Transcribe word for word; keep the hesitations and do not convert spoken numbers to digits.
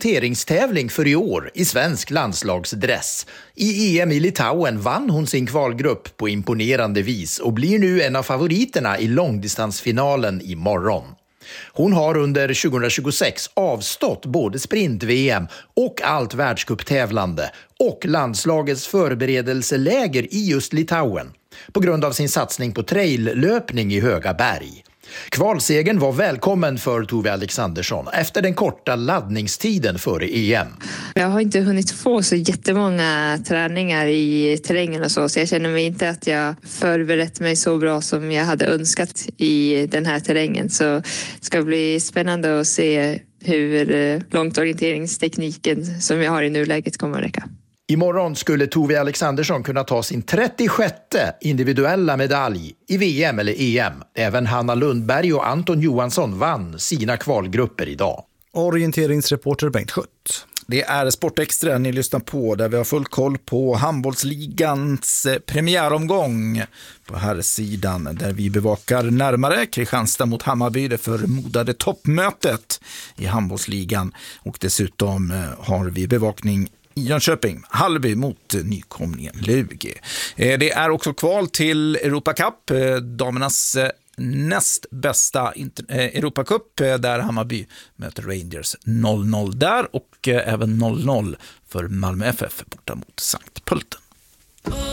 orienteringstävling för i år i svensk landslagsdress. I E M i Litauen vann hon sin kvalgrupp på imponerande vis och blir nu en av favoriterna i långdistansfinalen imorgon. Hon har under tjugohundratjugosex avstått både sprint-V M och allt världscuptävlande och landslagets förberedelseläger i just Litauen på grund av sin satsning på traillöpning i höga berg. Kvalsegen var välkommen för Tove Alexandersson efter den korta laddningstiden före E M. Jag har inte hunnit få så jättemånga träningar i terrängen och så, så jag känner mig inte att jag förberett mig så bra som jag hade önskat i den här terrängen. Så det ska bli spännande att se hur långt orienteringstekniken som jag har i nuläget kommer att räcka. Imorgon skulle Tove Alexandersson kunna ta sin trettiosjätte individuella medalj i V M eller E M. Även Hanna Lundberg och Anton Johansson vann sina kvalgrupper idag. Orienteringsreporter Bengt Schött. Det är Sportextra ni lyssnar på, där vi har full koll på handbollsligans premiäromgång på här sidan, där vi bevakar närmare Kristianstad mot Hammarby, det förmodade toppmötet i handbollsligan, och dessutom har vi bevakning i Jönköping, Hallby mot nykomlingen Lugi. Det är också kval till Europa Cup, damernas näst bästa Europacup, där Hammarby möter Rangers noll noll där, och även noll noll för Malmö F F borta mot Sankt Pölten.